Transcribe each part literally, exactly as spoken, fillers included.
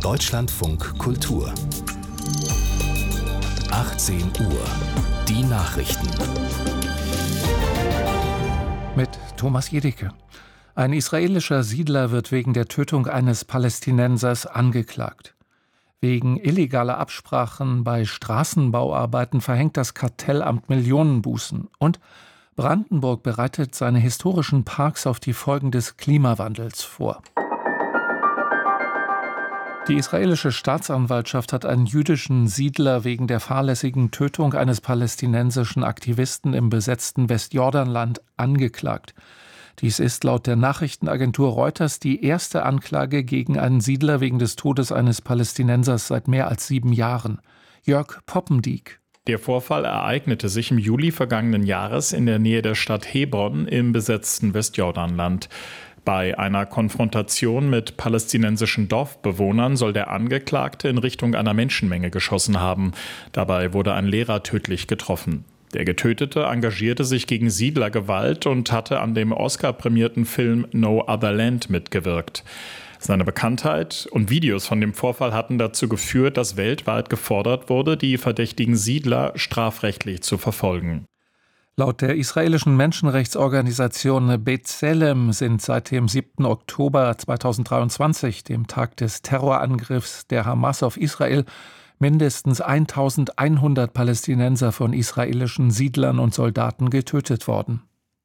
Deutschlandfunk Kultur. achtzehn Uhr. Die Nachrichten. Mit Thomas Jedicke. Ein israelischer Siedler wird wegen der Tötung eines Palästinensers angeklagt. Wegen illegaler Absprachen bei Straßenbauarbeiten verhängt das Kartellamt Millionenbußen. Und Brandenburg bereitet seine historischen Parks auf die Folgen des Klimawandels vor. Die israelische Staatsanwaltschaft hat einen jüdischen Siedler wegen der fahrlässigen Tötung eines palästinensischen Aktivisten im besetzten Westjordanland angeklagt. Dies ist laut der Nachrichtenagentur Reuters die erste Anklage gegen einen Siedler wegen des Todes eines Palästinensers seit mehr als sieben Jahren. Jörg Poppendiek. Der Vorfall ereignete sich im Juli vergangenen Jahres in der Nähe der Stadt Hebron im besetzten Westjordanland. Bei einer Konfrontation mit palästinensischen Dorfbewohnern soll der Angeklagte in Richtung einer Menschenmenge geschossen haben. Dabei wurde ein Lehrer tödlich getroffen. Der Getötete engagierte sich gegen Siedlergewalt und hatte an dem Oscar-prämierten Film No Other Land mitgewirkt. Seine Bekanntheit und Videos von dem Vorfall hatten dazu geführt, dass weltweit gefordert wurde, die verdächtigen Siedler strafrechtlich zu verfolgen. Laut der israelischen Menschenrechtsorganisation B'Tselem sind seit dem siebten Oktober zweitausenddreiundzwanzig, dem Tag des Terrorangriffs der Hamas auf Israel, mindestens eintausendeinhundert Palästinenser von israelischen Siedlern und Soldaten getötet worden.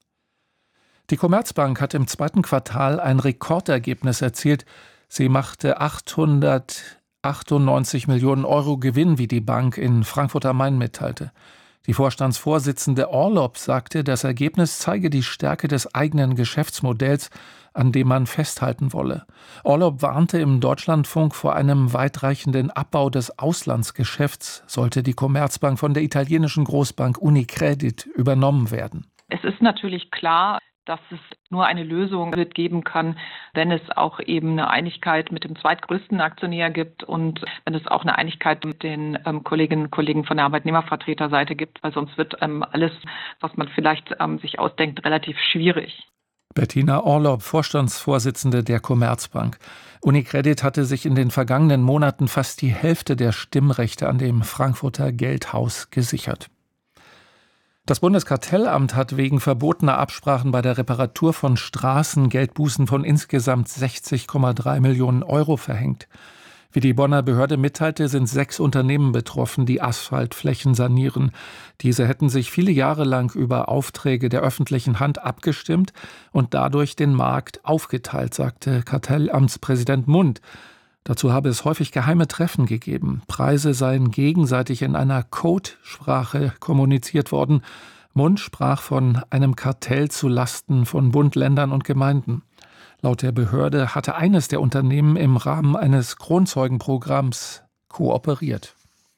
Die Commerzbank hat im zweiten Quartal ein Rekordergebnis erzielt. Sie machte achthundertachtundneunzig Millionen Euro Gewinn, wie die Bank in Frankfurt am Main mitteilte. Die Vorstandsvorsitzende Orlob sagte, das Ergebnis zeige die Stärke des eigenen Geschäftsmodells, an dem man festhalten wolle. Orlob warnte im Deutschlandfunk vor einem weitreichenden Abbau des Auslandsgeschäfts, sollte die Commerzbank von der italienischen Großbank Unicredit übernommen werden. Es ist natürlich klar, dass es nur eine Lösung geben kann, wenn es auch eben eine Einigkeit mit dem zweitgrößten Aktionär gibt und wenn es auch eine Einigkeit mit den ähm, Kolleginnen und Kollegen von der Arbeitnehmervertreterseite gibt, weil sonst wird ähm, alles, was man vielleicht ähm, sich ausdenkt, relativ schwierig. Bettina Orlob, Vorstandsvorsitzende der Commerzbank. Unicredit hatte sich in den vergangenen Monaten fast die Hälfte der Stimmrechte an dem Frankfurter Geldhaus gesichert. Das Bundeskartellamt hat wegen verbotener Absprachen bei der Reparatur von Straßen Geldbußen von insgesamt sechzig Komma drei Millionen Euro verhängt. Wie die Bonner Behörde mitteilte, sind sechs Unternehmen betroffen, die Asphaltflächen sanieren. Diese hätten sich viele Jahre lang über Aufträge der öffentlichen Hand abgestimmt und dadurch den Markt aufgeteilt, sagte Kartellamtspräsident Mund. Dazu habe es häufig geheime Treffen gegeben. Preise seien gegenseitig in einer Codesprache kommuniziert worden. Mund sprach von einem Kartell zu Lasten von Bund, Ländern und Gemeinden. Laut der Behörde hatte eines der Unternehmen im Rahmen eines Kronzeugenprogramms kooperiert.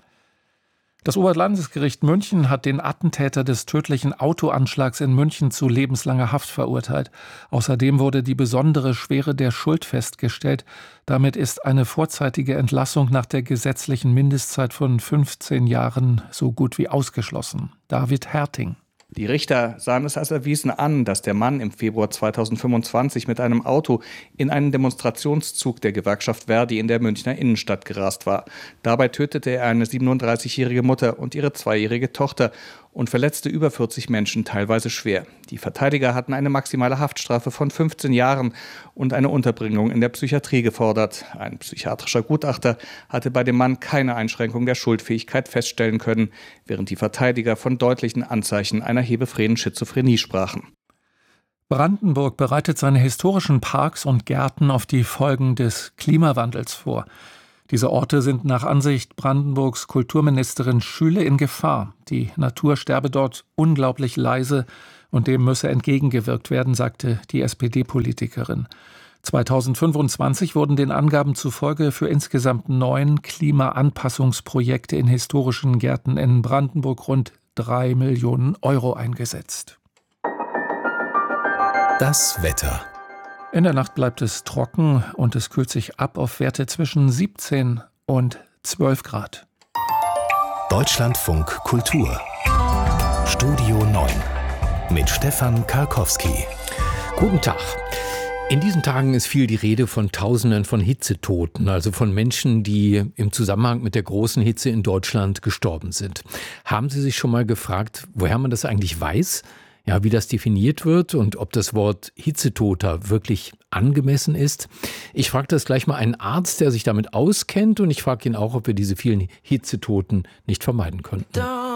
Das Oberlandesgericht München hat den Attentäter des tödlichen Autoanschlags in München zu lebenslanger Haft verurteilt. Außerdem wurde die besondere Schwere der Schuld festgestellt. Damit ist eine vorzeitige Entlassung nach der gesetzlichen Mindestzeit von fünfzehn Jahren so gut wie ausgeschlossen. David Herting. Die Richter sahen es als erwiesen an, dass der Mann im Februar zweitausendfünfundzwanzig mit einem Auto in einen Demonstrationszug der Gewerkschaft Verdi in der Münchner Innenstadt gerast war. Dabei tötete er eine siebenunddreißigjährige Mutter und ihre zweijährige Tochter und verletzte über vierzig Menschen, teilweise schwer. Die Verteidiger hatten eine maximale Haftstrafe von fünfzehn Jahren und eine Unterbringung in der Psychiatrie gefordert. Ein psychiatrischer Gutachter hatte bei dem Mann keine Einschränkung der Schuldfähigkeit feststellen können, während die Verteidiger von deutlichen Anzeichen einer hebephrenen Schizophrenie sprachen. Brandenburg bereitet seine historischen Parks und Gärten auf die Folgen des Klimawandels vor. Diese Orte sind nach Ansicht Brandenburgs Kulturministerin Schüle in Gefahr. Die Natur sterbe dort unglaublich leise und dem müsse entgegengewirkt werden, sagte die S P D-Politikerin. zweitausendfünfundzwanzig wurden den Angaben zufolge für insgesamt neun Klimaanpassungsprojekte in historischen Gärten in Brandenburg rund drei Millionen Euro eingesetzt. Das Wetter. In der Nacht bleibt es trocken und es kühlt sich ab auf Werte zwischen siebzehn und zwölf Grad. Deutschlandfunk Kultur. Studio neun mit Stefan Karkowski. Guten Tag. In diesen Tagen ist viel die Rede von Tausenden von Hitzetoten, also von Menschen, die im Zusammenhang mit der großen Hitze in Deutschland gestorben sind. Haben Sie sich schon mal gefragt, woher man das eigentlich weiß? Ja, wie das definiert wird und ob das Wort Hitzetoter wirklich angemessen ist? Ich frage das gleich mal einen Arzt, der sich damit auskennt, und ich frage ihn auch, ob wir diese vielen Hitzetoten nicht vermeiden könnten.